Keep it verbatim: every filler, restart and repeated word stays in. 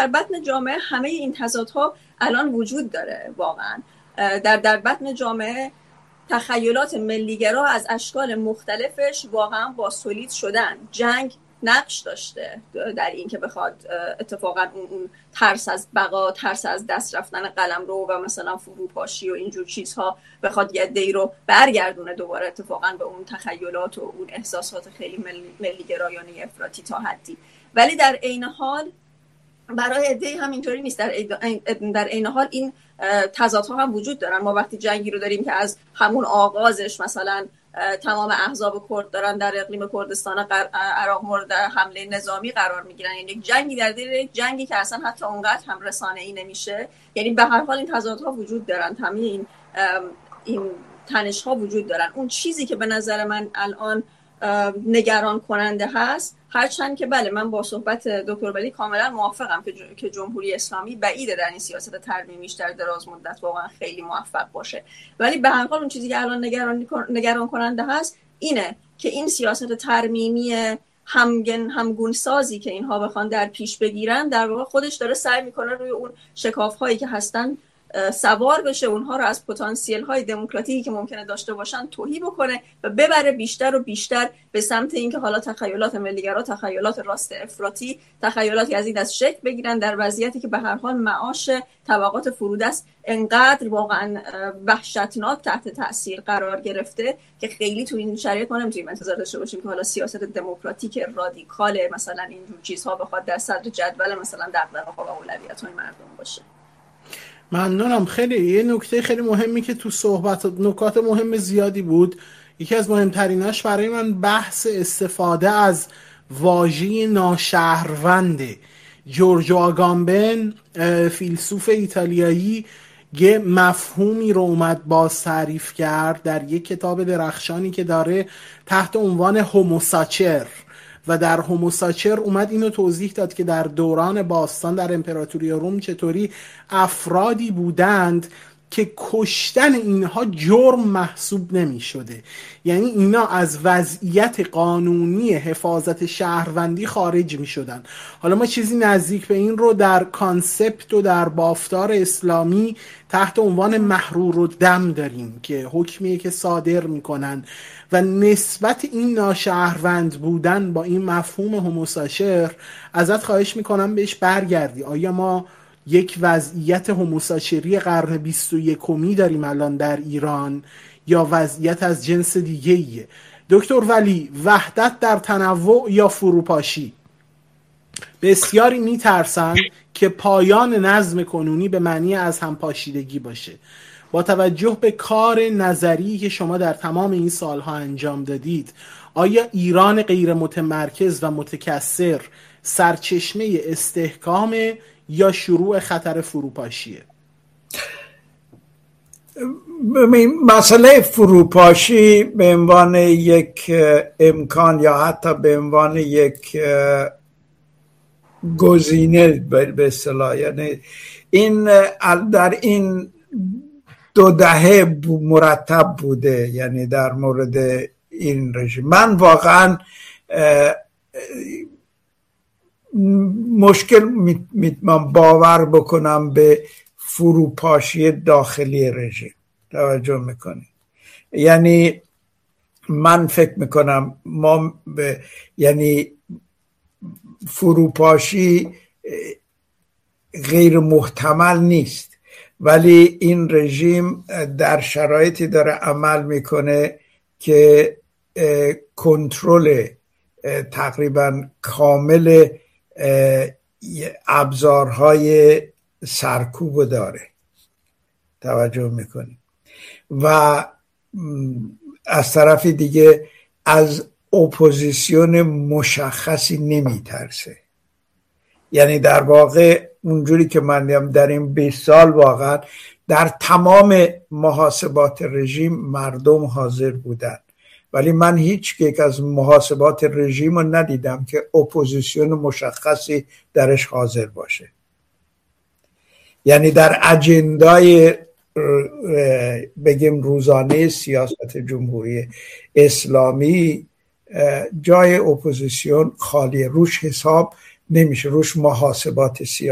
در بطن جامعه همه این تضادها الان وجود داره. واقعا در در بطن جامعه تخیلات ملیگرا از اشکال مختلفش واقعا باسولید شدن. جنگ نقش داشته در این که بخواد اتفاقا اون, اون ترس از بقا، ترس از دست رفتن قلمرو و مثلا فروپاشی و اینجور چیزها بخواد یه دی رو برگردونه دوباره اتفاقا به اون تخیلات و اون احساسات خیلی ملی، ملیگرایانه افراطی تا حدی. ولی در عین حال برای عده‌ای هم اینطوری نیست. در در عین حال این تضادها هم وجود دارن. ما وقتی جنگی رو داریم که از همون آغازش مثلا تمام احزاب کرد دارن در اقلیم کردستان عراق مورد حمله نظامی قرار میگیرن، یعنی یک جنگی در دل جنگی که اصلا حتی اونقدر هم رسانه‌ای نمیشه. یعنی به هر حال این تضادها وجود دارن، همه این این تنش‌ها وجود دارن. اون چیزی که به نظر من الان نگران کننده هست، هرچند که بله من با صحبت دکتر ولی کاملا موافقم که جمهوری اسلامی بعیده در این سیاست ترمیمیش در دراز مدت واقعا خیلی موفق باشه، ولی به هر حال اون چیزی که الان نگران نگران کننده هست اینه که این سیاست ترمیمی همگن همگون سازی که اینها بخوان در پیش بگیرن در واقع خودش داره سعی میکنه روی اون شکاف هایی که هستن سوار بشه، اونها رو از پتانسیل های دموکراتیکی که ممکنه داشته باشن تهی بکنه و ببره بیشتر و بیشتر به سمت اینکه حالا تخیلات ملیگرا، تخیلات راست افراطی، تخیلاتی از این دست شکل بگیرن در وضعیتی که به هر حال معاش طبقات فرودست انقدر واقعا وحشتناک تحت تاثیر قرار گرفته که خیلی تو این شرایط ما نمیتونیم انتظار داشته باشیم که حالا سیاست دموکراتیک رادیکال مثلا اینجور چیزها بخواد در صدر جدول مثلا دغدغه‌ها و اولویت‌های مردم باشه. ممنونم. خیلی یه نکته خیلی مهمی که تو صحبت نکات مهم زیادی بود، یکی از مهمتریناش برای من بحث استفاده از واژه ناشهرونده. جورجو آگامبن فیلسوف ایتالیایی یه مفهومی رو اومد باز تعریف کرد در یک کتاب درخشانی که داره تحت عنوان هوموساچر، و در هوموساچر اومد اینو توضیح داد که در دوران باستان در امپراتوری روم چطوری افرادی بودند که کشتن اینها جرم محسوب نمی شده، یعنی اینا از وضعیت قانونی حفاظت شهروندی خارج می شدن. حالا ما چیزی نزدیک به این رو در کانسپت و در بافتار اسلامی تحت عنوان محرور و دم داریم که حکمیه که صادر می کنن و نسبت این ناشهروند بودن با این مفهوم هوموساچر ازت خواهش میکنم بهش برگردی. آیا ما یک وضعیت هوموساچری قرن بیست و یکمی داریم الان در ایران یا وضعیت از جنس دیگه ایه؟ دکتر ولی، وحدت در تنوع یا فروپاشی؟ بسیاری میترسن که پایان نظم کنونی به معنی از هم پاشیدگی باشه. با توجه به کار نظری که شما در تمام این سالها انجام دادید، آیا ایران غیر متمرکز و متکثر سرچشمه استحکام یا شروع خطر فروپاشیه؟ مسئله فروپاشی به عنوان یک امکان یا حتی به عنوان یک گزینه به اصطلاح، یعنی این در این دو دهه مرتب بوده، یعنی در مورد این رژیم من واقعا مشکل میتونم باور بکنم به فروپاشی داخلی رژیم. توجه میکنی؟ یعنی من فکر میکنم ما به یعنی فروپاشی غیر محتمل نیست، ولی این رژیم در شرایطی داره عمل میکنه که کنترل تقریبا کامل ابزارهای سرکوب داره. توجه میکنی؟ و از طرف دیگه از اپوزیسیون مشخصی نمیترسه. یعنی در واقع اونجوری که من دیدم در این بیست سال واقعا در تمام محاسبات رژیم مردم حاضر بودن، ولی من هیچ یک از محاسبات رژیم رو ندیدم که اپوزیسیون مشخصی درش حاضر باشه. یعنی در اجندای بگیم روزانه سیاست جمهوری اسلامی جای اپوزیسیون خالیه، روش حساب نمیشه، روش محاسبات سیاسی